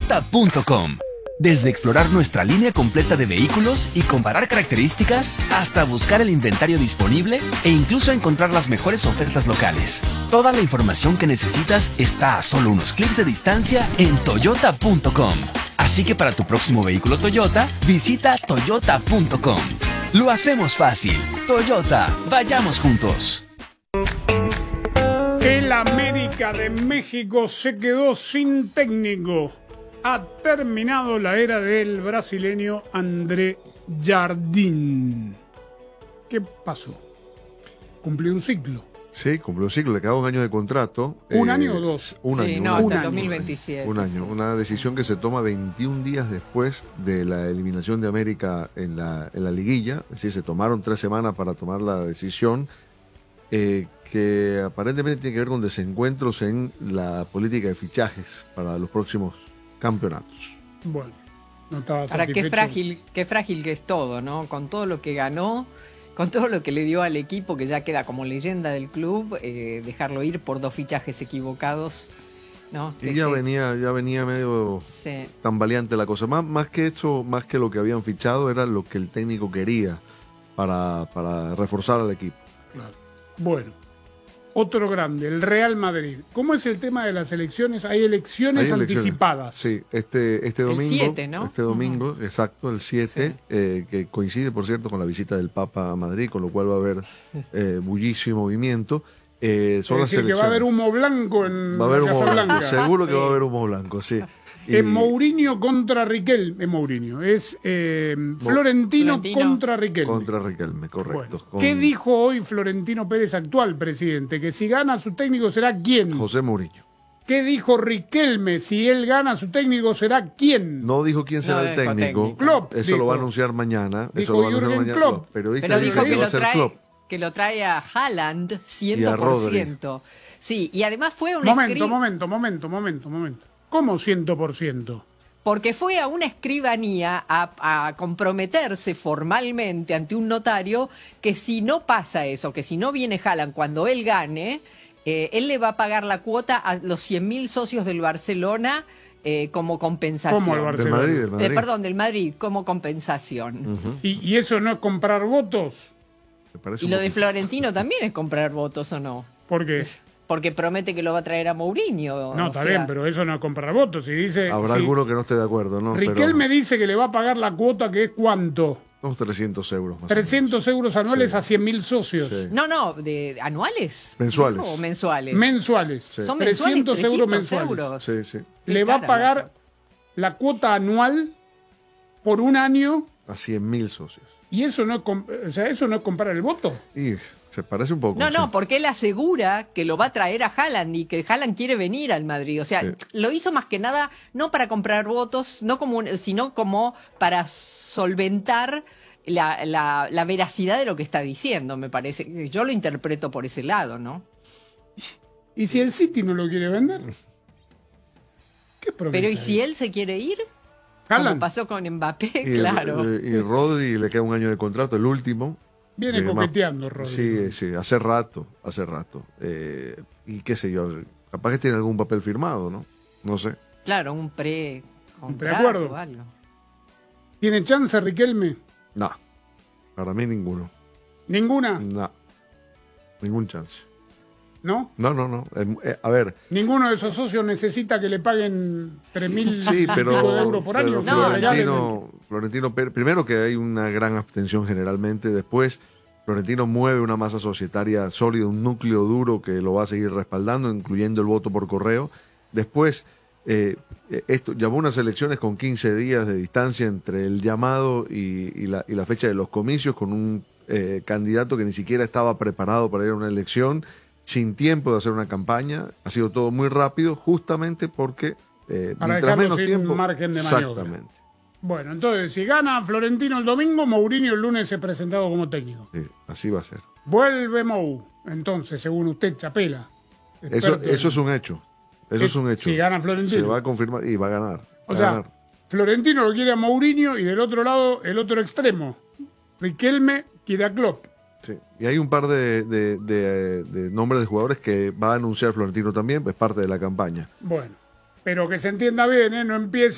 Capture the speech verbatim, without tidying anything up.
toyota punto com. Desde explorar nuestra línea completa de vehículos y comparar características, hasta buscar el inventario disponible e incluso encontrar las mejores ofertas locales. Toda la información que necesitas está a solo unos clics de distancia en toyota punto com. Así que para tu próximo vehículo Toyota, visita toyota punto com. Lo hacemos fácil. Toyota, vayamos juntos. El América de México se quedó sin técnico. Ha terminado la era del brasileño André Jardín. ¿Qué pasó? Cumplió un ciclo. Sí, cumplió un ciclo, le queda un año de contrato. ¿Un eh, año o dos? Un sí, año. no, un hasta año, el dos mil veintisiete. Un año, una decisión que se toma veintiún días después de la eliminación de América en la, en la liguilla. Es decir, se tomaron tres semanas para tomar la decisión, eh, que aparentemente tiene que ver con desencuentros en la política de fichajes para los próximos campeonatos. Bueno, no estaba Ahora, satisfecho. qué frágil, qué frágil que es todo, ¿no? Con todo lo que ganó, con todo lo que le dio al equipo, que ya queda como leyenda del club, eh, dejarlo ir por dos fichajes equivocados, ¿no? Y Que- ya que- venía, ya venía medio sí. tambaleante la cosa. Más, más que esto, más que lo que habían fichado, era lo que el técnico quería para, para reforzar al equipo. Claro. Bueno, otro grande, el Real Madrid. ¿Cómo es el tema de las elecciones? Hay elecciones, Hay elecciones. anticipadas. Sí, este, este El domingo. siete, ¿no? Este domingo, exacto, el siete, Sí. eh, que coincide, por cierto, con la visita del Papa a Madrid, con lo cual va a haber eh, bullicio y movimiento. Eh, son Es las decir, que va a haber humo blanco en Va a haber la humo Casa blanco. Blanca. Seguro que Sí. va a haber humo blanco, sí. Y- Es Mourinho contra Riquelme. Es Mourinho. Es eh, Florentino, Florentino. contra Riquelme. Contra Riquelme, correcto. Bueno, Con ¿qué dijo hoy Florentino Pérez, actual presidente? Que si gana su técnico será quién. José Mourinho. ¿Qué dijo Riquelme? Si él gana su técnico será quién. No dijo quién será No el dijo técnico. técnico. Klopp, Eso dijo. lo va a anunciar mañana. Dijo Eso lo va a anunciar Jürgen mañana. Klopp. Los periodistas Pero dicen dijo que que va a lo, ser trae, Klopp. que lo trae a Haaland Y a cien por ciento. Sí, y además fue un Momento, escri- momento, momento, momento, momento. ¿Cómo cien por ciento? porque fue a una escribanía a, a comprometerse formalmente ante un notario que si no pasa eso, que si no viene Haaland cuando él gane, eh, él le va a pagar la cuota a los cien mil socios del Barcelona eh, como compensación. ¿Cómo al Del Barcelona? Madrid, del Eh, Madrid. perdón, del Madrid, como compensación. Ujú. ¿Y, y eso no es comprar votos? Me parece Y un lo de poquito. Florentino también es comprar votos, ¿o no? ¿Por qué? Porque promete que lo va a traer a Mourinho. No, o está sea, bien, pero eso no es comprar votos. Si dice, Habrá si alguno que no esté de acuerdo, ¿no? Riquelme Pero dice que le va a pagar la cuota, que es ¿cuánto? unos trescientos euros más trescientos euros anuales Sí. a cien mil socios. Sí. No, no, de anuales. Mensuales. ¿O mensuales? Mensuales. Sí. Son mensuales, trescientos euros trescientos mensuales. euros. Sí, sí. Qué Le va a cara, pagar loco. la cuota anual por un año A cien mil socios. y eso no es, com- o sea, eso no es comprar el voto. Y se parece un poco. No, sí. no, porque él asegura que lo va a traer a Haaland y que Haaland quiere venir al Madrid. O sea, Sí. lo hizo más que nada no para comprar votos, no como un- sino como para solventar la, la, la veracidad de lo que está diciendo, me parece. Yo lo interpreto por ese lado, ¿no? ¿Y si el City no lo quiere vender? ¿Qué promesa Pero ¿y hay? si él se quiere ir? Como Haaland pasó con Mbappé, Y, claro. eh, y Rodri le queda un año de contrato, el último. viene Sí, más- coqueteando, Rodri. Sí, sí, hace rato, hace rato. Eh, y qué sé yo, capaz que tiene algún papel firmado, ¿no? No sé. Claro, un pre preacuerdo. o algo. ¿Tiene chance Riquelme? No, para mí ninguno. ¿Ninguna? No, ningún chance. ¿No? No, no, no. Eh, eh, a ver, Ninguno de esos socios necesita que le paguen tres mil sí, pero, de euros por año. pero que le regalen. Florentino, Florentino Pérez- primero que hay una gran abstención generalmente, después Florentino mueve una masa societaria sólida, un núcleo duro que lo va a seguir respaldando, incluyendo el voto por correo. Después, eh, esto llamó unas elecciones con quince días de distancia entre el llamado y, y la, y la fecha de los comicios, con un eh, candidato que ni siquiera estaba preparado para ir a una elección, sin tiempo de hacer una campaña. Ha sido todo muy rápido, justamente porque eh, Para mientras dejarlo menos sin tiempo. margen de maniobra. Exactamente. Bueno, entonces, si gana Florentino el domingo, Mourinho el lunes es presentado como técnico. Sí, así va a ser. Vuelve Mou, entonces, según usted, Chapela. Eso, experto en- eso es un hecho. Eso es, Es- un hecho. si gana Florentino. Se va a confirmar y va a ganar. O Va a sea, ganar. Florentino lo quiere a Mourinho y del otro lado, el otro extremo. Riquelme quiere a Klopp. Sí. Y hay un par de, de- de- de nombres de jugadores que va a anunciar Florentino también, pues parte de la campaña. Bueno, pero que se entienda bien, ¿eh? No empiece